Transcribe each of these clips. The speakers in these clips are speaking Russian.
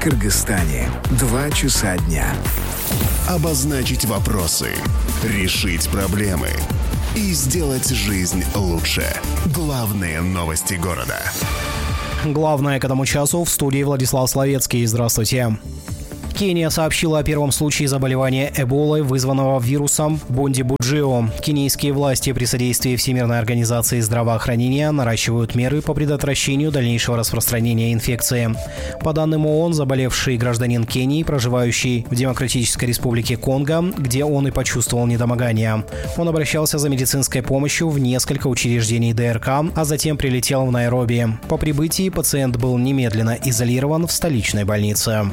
Кыргызстане. 2 часа дня. Обозначить вопросы, решить проблемы и сделать жизнь лучше. Главные новости города. Главное к этому часу в студии Владислав Словецкий. Здравствуйте. Кения сообщила о первом случае заболевания Эболой, вызванного вирусом Бундибуджио. Кенийские власти при содействии Всемирной организации здравоохранения наращивают меры по предотвращению дальнейшего распространения инфекции. По данным ООН, заболевший гражданин Кении, проживающий в Демократической Республике Конго, где он и почувствовал недомогание. Он обращался за медицинской помощью в несколько учреждений ДРК, а затем прилетел в Найроби. По прибытии пациент был немедленно изолирован в столичной больнице.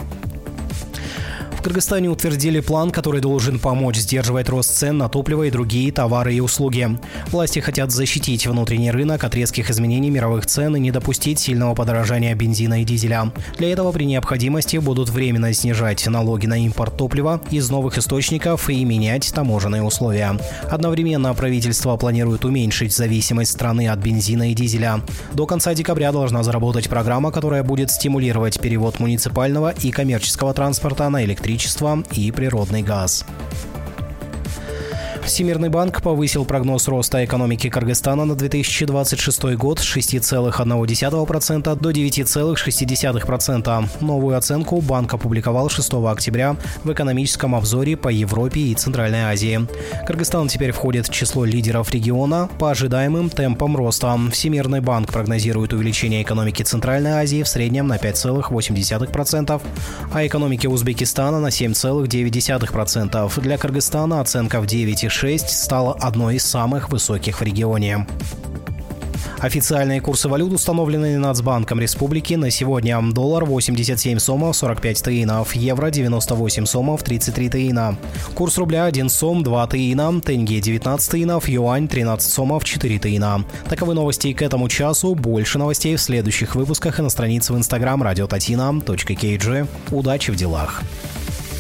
В Кыргызстане утвердили план, который должен помочь сдерживать рост цен на топливо и другие товары и услуги. Власти хотят защитить внутренний рынок от резких изменений мировых цен и не допустить сильного подорожания бензина и дизеля. Для этого при необходимости будут временно снижать налоги на импорт топлива из новых источников и менять таможенные условия. Одновременно правительство планирует уменьшить зависимость страны от бензина и дизеля. До конца декабря должна заработать программа, которая будет стимулировать перевод муниципального и коммерческого транспорта на электричество и природный газ. Всемирный банк повысил прогноз роста экономики Кыргызстана на 2026 год с 6,1% до 9,6%. Новую оценку банк опубликовал 6 октября в экономическом обзоре по Европе и Центральной Азии. Кыргызстан теперь входит в число лидеров региона по ожидаемым темпам роста. Всемирный банк прогнозирует увеличение экономики Центральной Азии в среднем на 5,8%, а экономики Узбекистана на 7,9%. Для Кыргызстана оценка в 9,6% стала одной из самых высоких в регионе. Официальные курсы валют, установленные Нацбанком Республики на сегодня. Доллар 87 сомов 45 тыинов, евро 98 сомов 33 тыина. Курс рубля 1 сом 2 тыина, тенге 19 тыинов, юань 13 сомов 4 тыина. Таковы новости к этому часу. Больше новостей в следующих выпусках и на странице в Instagram radiotatiina.kg. Удачи в делах.